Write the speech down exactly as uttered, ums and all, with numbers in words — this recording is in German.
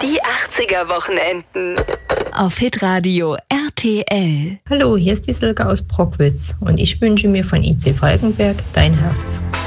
Die achtziger-Wochenenden. Auf Hitradio R T L. Hallo, hier ist die Silke aus Brockwitz und ich wünsche mir von I C Falkenberg Dein Herz.